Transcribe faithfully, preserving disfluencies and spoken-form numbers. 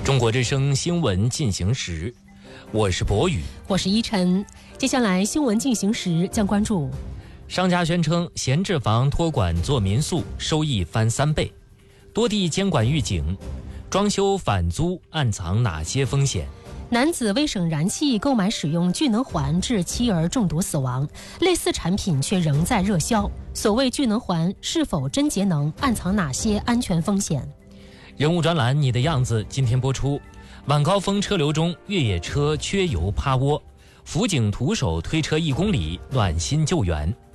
中国之声新闻进行时，我是博宇， 我是依晨。接下来新闻进行时将关注： 商家宣称闲置房托管做民宿，收益翻三倍；多地监管预警，装修反租暗藏哪些风险？ 男子为省燃气购买使用聚能环致妻儿中毒死亡，类似产品却仍在热销。所谓聚能环是否真节能，暗藏哪些安全风险？ 人物专栏《你的样子》今天播出。晚高峰车流中，越野车缺油趴窝，辅警徒手推车一公里，暖心救援。